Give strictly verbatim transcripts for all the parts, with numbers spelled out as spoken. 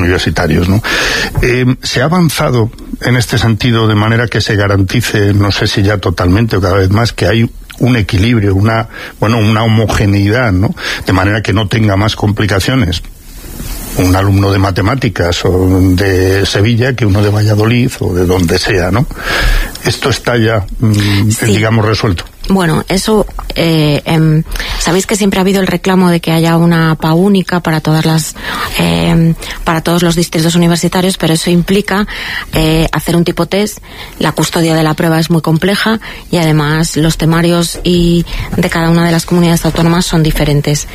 universitarios, ¿no? Eh, ¿Se ha avanzado en este sentido de manera que se garantice, no sé si ya totalmente o cada vez más, que hay un equilibrio, una, bueno, una homogeneidad, ¿no? De manera que no tenga más complicaciones un alumno de matemáticas o de Sevilla que uno de Valladolid o de donde sea, ¿no? Esto está ya, mmm, sí. digamos, resuelto. Bueno, eso, eh, eh, sabéis que siempre ha habido el reclamo de que haya una A P A única para todas las, eh, para todos los distritos universitarios, pero eso implica eh, hacer un tipo test. La custodia de la prueba es muy compleja y además los temarios y de cada una de las comunidades autónomas son diferentes.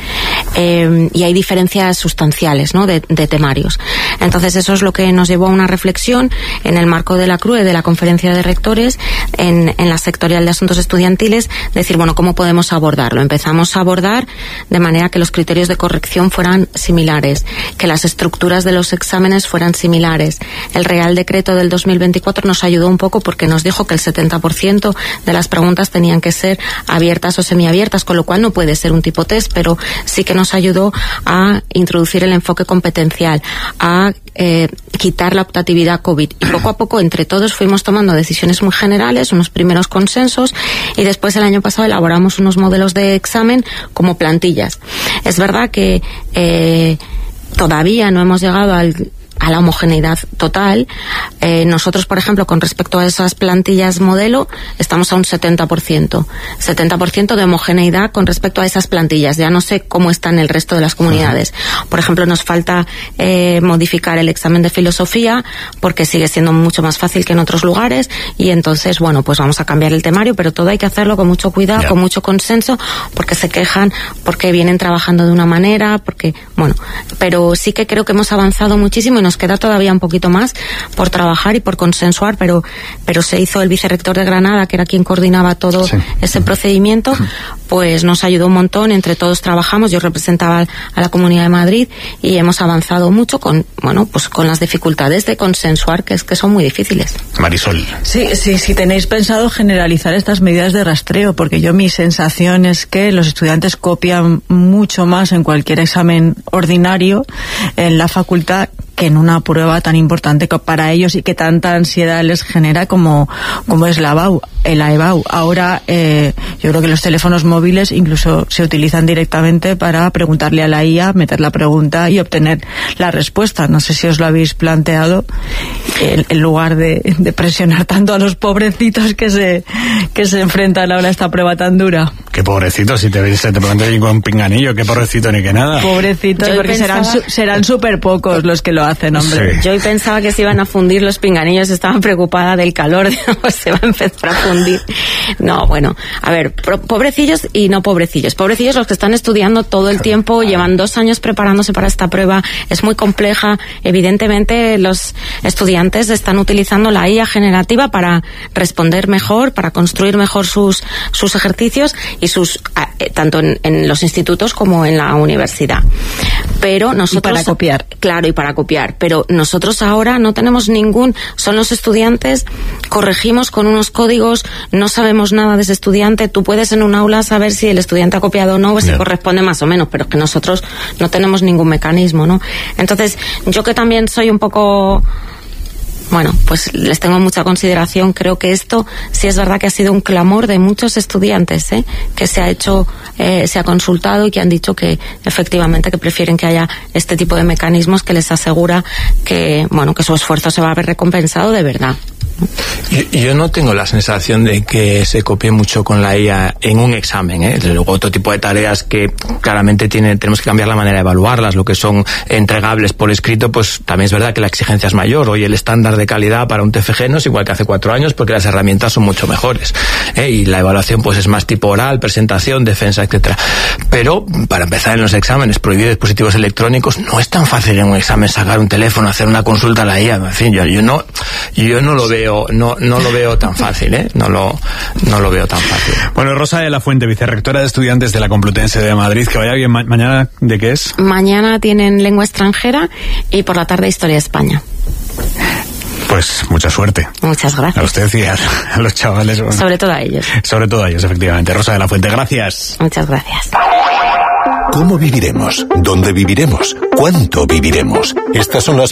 Eh, y hay diferencias sustanciales, ¿no?, de, de temarios. Entonces eso es lo que nos llevó a una reflexión en el marco de la C R U E, de la Conferencia de Rectores, en, en la sectorial de asuntos estudiantiles, decir, bueno, ¿cómo podemos abordarlo? Empezamos a abordar de manera que los criterios de corrección fueran similares, que las estructuras de los exámenes fueran similares. El Real Decreto del dos mil veinticuatro nos ayudó un poco porque nos dijo que el setenta por ciento de las preguntas tenían que ser abiertas o semiabiertas, con lo cual no puede ser un tipo test, pero sí que nos ayudó a introducir el enfoque competencial, a eh, quitar la optatividad COVID. Y poco a poco, entre todos, fuimos tomando decisiones muy generales, unos primeros consensos, y después el año pasado elaboramos unos modelos de examen como plantillas. Es verdad que eh, todavía no hemos llegado al a la homogeneidad total. Eh, nosotros, por ejemplo, con respecto a esas plantillas modelo, estamos a un setenta por ciento. setenta por ciento de homogeneidad con respecto a esas plantillas. Ya no sé cómo está en el resto de las comunidades. Por ejemplo, nos falta eh, modificar el examen de filosofía porque sigue siendo mucho más fácil que en otros lugares, y entonces, bueno, pues vamos a cambiar el temario, pero todo hay que hacerlo con mucho cuidado, yeah. con mucho consenso, porque se quejan, porque vienen trabajando de una manera, porque, bueno, pero sí que creo que hemos avanzado muchísimo y nos queda todavía un poquito más por trabajar y por consensuar, pero pero se hizo el vicerrector de Granada, que era quien coordinaba todo sí. ese procedimiento, pues nos ayudó un montón, entre todos trabajamos, yo representaba a la Comunidad de Madrid y hemos avanzado mucho con, bueno, pues con las dificultades de consensuar, que es que son muy difíciles. Marisol. Sí, sí, si tenéis pensado generalizar estas medidas de rastreo, porque yo mi sensación es que los estudiantes copian mucho más en cualquier examen ordinario en la facultad que en una prueba tan importante para ellos y que tanta ansiedad les genera como, como es la A B A U, la E B A U. Ahora eh, yo creo que los teléfonos móviles incluso se utilizan directamente para preguntarle a la I A, meter la pregunta y obtener la respuesta. No sé si os lo habéis planteado, en, en lugar de, de presionar tanto a los pobrecitos que se que se enfrentan ahora a esta prueba tan dura. Qué pobrecitos, si te, se te preguntan con un pinganillo, qué pobrecito ni qué nada. Pobrecitos, yo porque pensaba... serán serán súper pocos los que lo hacen, hombre. Sí. Yo hoy pensaba que se iban a fundir los pinganillos, estaba preocupada del calor, digamos, se va a empezar a fundir. No, bueno, a ver, pobrecillos y no pobrecillos. Pobrecillos los que están estudiando todo el tiempo, llevan dos años preparándose para esta prueba, es muy compleja. Evidentemente los estudiantes están utilizando la I A generativa para responder mejor, para construir mejor sus, sus ejercicios y sus, eh, tanto en, en los institutos como en la universidad. Pero nosotros... Y para copiar. Claro, y para copiar. Pero nosotros ahora no tenemos ningún... Son los estudiantes, corregimos con unos códigos, no sabemos nada de ese estudiante. Tú puedes en un aula saber si el estudiante ha copiado o no, o si corresponde más o menos, pero es que nosotros no tenemos ningún mecanismo, ¿no? Entonces, yo que también soy un poco... Bueno, pues les tengo mucha consideración. Creo que esto sí es verdad que ha sido un clamor de muchos estudiantes, ¿eh? Que se ha hecho, eh, se ha consultado y que han dicho que efectivamente que prefieren que haya este tipo de mecanismos que les asegura que, bueno, que su esfuerzo se va a ver recompensado de verdad. Yo, yo no tengo la sensación de que se copie mucho con la I A en un examen, ¿eh? Desde luego otro tipo de tareas que claramente tiene, tenemos que cambiar la manera de evaluarlas, lo que son entregables por escrito, pues también es verdad que la exigencia es mayor. Hoy el estándar de calidad para un T F G no es igual que hace cuatro años porque las herramientas son mucho mejores, ¿eh? Y la evaluación pues es más tipo oral, presentación, defensa, etcétera. Pero para empezar, en los exámenes prohibir dispositivos electrónicos no es tan fácil en un examen sacar un teléfono, hacer una consulta a la I A. En fin, yo, yo no yo no lo veo No, no lo veo tan fácil, ¿eh? No lo, no lo veo tan fácil. Bueno, Rosa de la Fuente, vicerrectora de estudiantes de la Complutense de Madrid, que vaya bien. Ma- ¿Mañana de qué es? Mañana tienen lengua extranjera y por la tarde historia de España. Pues mucha suerte. Muchas gracias. A usted y a, a los chavales. Bueno, sobre todo a ellos. Sobre todo a ellos, efectivamente. Rosa de la Fuente, gracias. Muchas gracias. ¿Cómo viviremos? ¿Dónde viviremos? ¿Cuánto viviremos? Estas son las